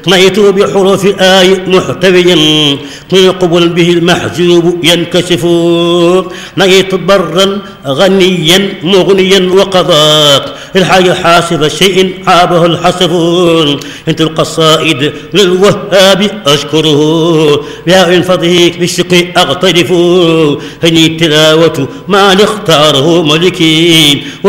نيت بحروف الآي محتويا قبل به المحجوب ينكشف نيت برا غنيا مغنيا وقضاء الحي حاسب شيء عابه الحسب انت القصائد للوهاب أشكره بها فضيك بالشقي أغترف هني التلاوة ما اختاره ملكي